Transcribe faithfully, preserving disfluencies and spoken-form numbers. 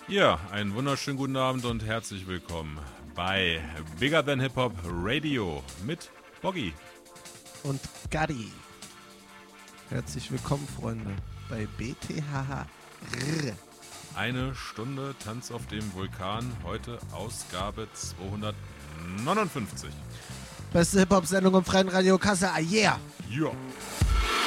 Ja, einen wunderschönen guten Abend und herzlich willkommen bei Bigger Than Hip Hop Radio mit Boggy und Gadi. Herzlich willkommen, Freunde, bei B T H H R. Eine Stunde Tanz auf dem Vulkan, heute Ausgabe zweihundertneunundfünfzig. Beste Hip-Hop-Sendung im freien Radio Kassel, ah yeah! Ja.